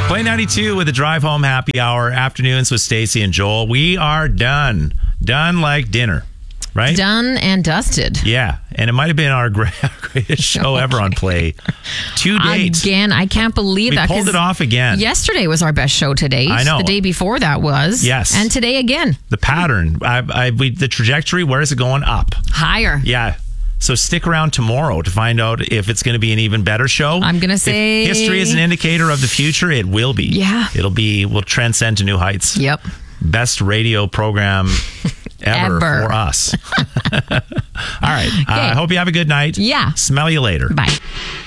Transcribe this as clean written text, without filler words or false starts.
Play 92 with the Drive Home Happy Hour. Afternoons with Stacey and Joel. We are done. Done like dinner. Right? Done and dusted. Yeah. And it might have been our greatest show ever on Play. To date. Again, I can't believe that. We pulled it off again. Yesterday was our best show to date. I know. The day before that was. Yes. And today again. The pattern. The trajectory, where is it going? Up. Higher. Yeah. So stick around tomorrow to find out if it's going to be an even better show. I'm going to say... If history is an indicator of the future, it will be. Yeah. We'll transcend to new heights. Yep. Best radio program ever for us. All right. I hope you have a good night. Yeah. Smell you later. Bye.